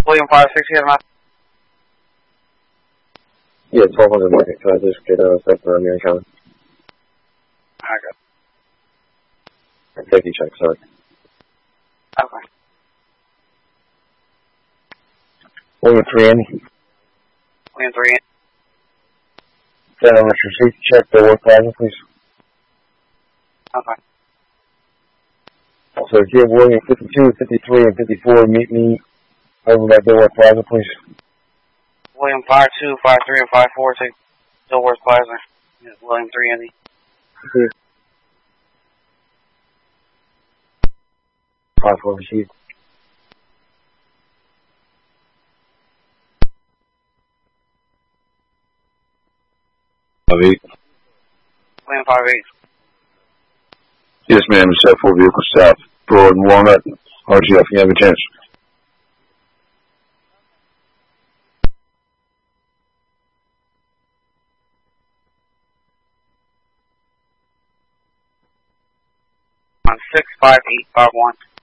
William 56 here, man. Yeah, 1200 market. Can I just get a step around your account? I got Safety check, sorry. Okay. William 3 Andy. William 3 Andy. Send on your safety check, door plaza, please. Okay. So if you have William 52, 53, and 54, meet me over by Dilworth Plaza, please. William 52, 53, and 54 to Dilworth Plaza. William 3 Andy. Okay. 5-4 received. William William 58. Yes, ma'am. Set 4 vehicle south. Broad and Walnut. RGF, you have a chance. On 65851.